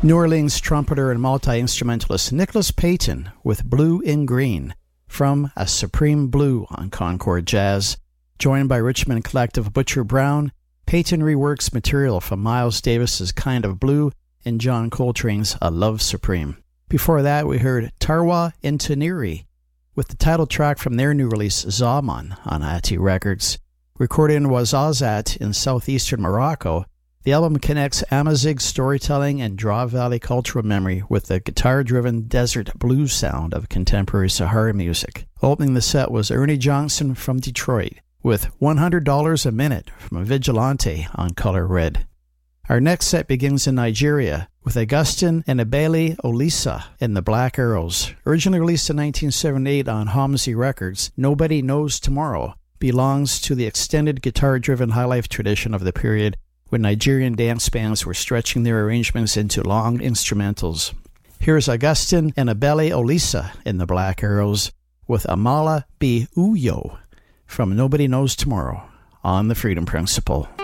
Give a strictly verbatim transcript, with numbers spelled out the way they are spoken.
New Orleans trumpeter and multi-instrumentalist Nicholas Payton with Blue in Green from A Supreme Blue on Concord Jazz. Joined by Richmond collective Butcher Brown, Payton reworks material from Miles Davis's Kind of Blue and John Coltrane's A Love Supreme. Before that, we heard Tarwa Intineri with the title track from their new release Zaman on Ati Records. Recorded in Ouarzazate in southeastern Morocco, the album connects Amazigh storytelling and Draw Valley cultural memory with the guitar-driven desert blues sound of contemporary Sahara music. Opening the set was Ernie Johnson from Detroit with one hundred dollars a Minute from Vigilante on Color Red. Our next set begins in Nigeria with Augustin and Ebele Olisa in the Black Arrows. Originally released in nineteen seventy-eight on Homsey Records, Nobody Knows Tomorrow belongs to the extended guitar-driven highlife tradition of the period when Nigerian dance bands were stretching their arrangements into long instrumentals. Here's Augustin and Ebele Olisa in the Black Arrows with Amala B. Uyo from Nobody Knows Tomorrow on the Freedom Principle.